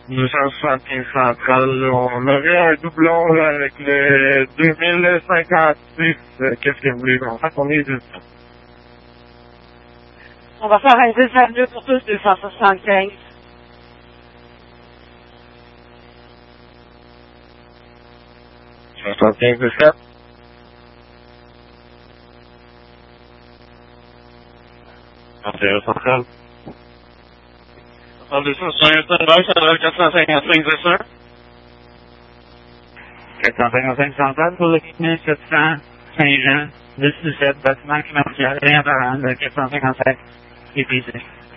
275 centrales, on aurait un doublon là, avec le 2056. Qu'est-ce que vous voulez qu'on fasse? On est juste. On va faire un 10-22 pour tous, 275. Je 17. Antérieur central. Attendez ça, sur un standby, ça doit être 455, c'est sûr? 455 centrales pour le 4700 Saint-Jean, 10-17, bâtiment commercial, réapparent de 455 EPC.